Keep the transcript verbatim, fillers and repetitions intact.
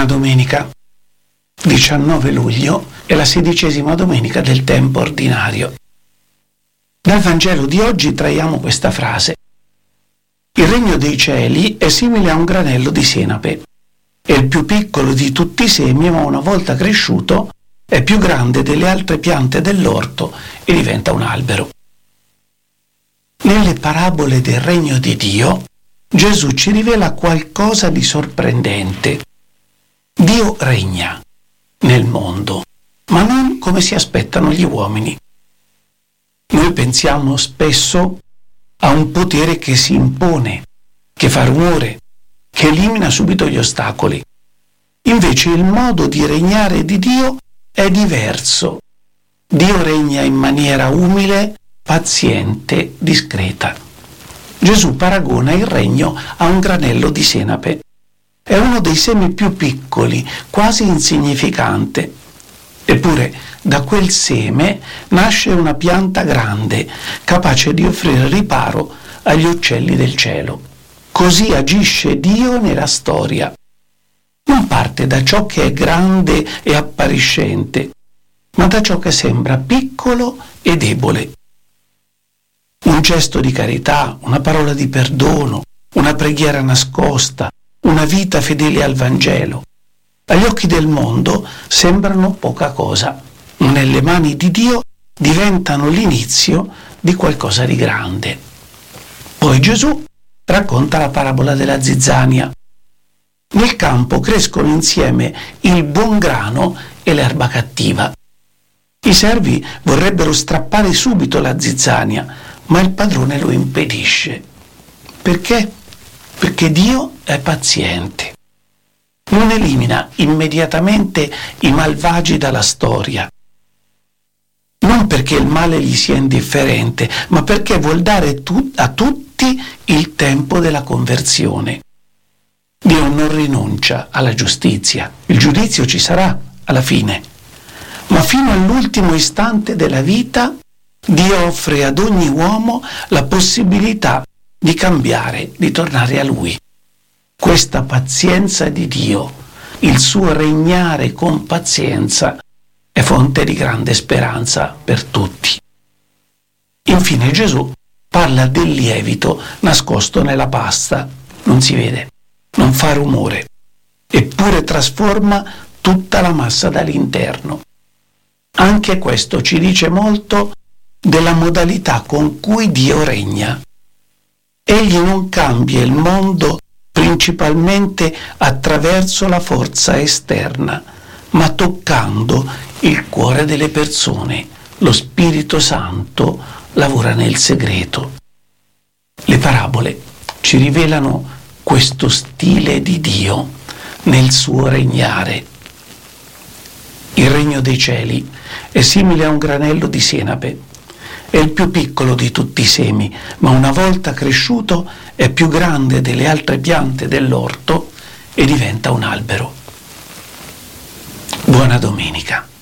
Buona domenica. diciannove luglio è la sedicesima domenica del tempo ordinario. Dal Vangelo di oggi traiamo questa frase. Il regno dei cieli è simile a un granello di senape. È il più piccolo di tutti i semi, ma una volta cresciuto è più grande delle altre piante dell'orto e diventa un albero. Nelle parabole del regno di Dio, Gesù ci rivela qualcosa di sorprendente. Dio regna nel mondo, ma non come si aspettano gli uomini. Noi pensiamo spesso a un potere che si impone, che fa rumore, che elimina subito gli ostacoli. Invece il modo di regnare di Dio è diverso. Dio regna in maniera umile, paziente, discreta. Gesù paragona il regno a un granello di senape. È uno dei semi più piccoli, quasi insignificante. Eppure da quel seme nasce una pianta grande, capace di offrire riparo agli uccelli del cielo. Così agisce Dio nella storia. Non parte da ciò che è grande e appariscente, ma da ciò che sembra piccolo e debole. Un gesto di carità, una parola di perdono, una preghiera nascosta, una vita fedele al Vangelo. Agli occhi del mondo sembrano poca cosa, ma nelle mani di Dio diventano l'inizio di qualcosa di grande. Poi Gesù racconta la parabola della zizzania. Nel campo crescono insieme il buon grano e l'erba cattiva. I servi vorrebbero strappare subito la zizzania, ma il padrone lo impedisce. Perché? Perché Dio è paziente. Non elimina immediatamente i malvagi dalla storia. Non perché il male gli sia indifferente, ma perché vuol dare tu- a tutti il tempo della conversione. Dio non rinuncia alla giustizia. Il giudizio ci sarà alla fine. Ma fino all'ultimo istante della vita, Dio offre ad ogni uomo la possibilità di cambiare, di tornare a Lui. Questa pazienza di Dio, il suo regnare con pazienza, è fonte di grande speranza per tutti. Infine Gesù parla del lievito nascosto nella pasta. Non si vede, non fa rumore, eppure trasforma tutta la massa dall'interno. Anche questo ci dice molto della modalità con cui Dio regna. Egli non cambia il mondo principalmente attraverso la forza esterna, ma toccando il cuore delle persone. Lo Spirito Santo lavora nel segreto. Le parabole ci rivelano questo stile di Dio nel suo regnare. Il regno dei cieli è simile a un granello di senape. È il più piccolo di tutti i semi, ma una volta cresciuto è più grande delle altre piante dell'orto e diventa un albero. Buona domenica.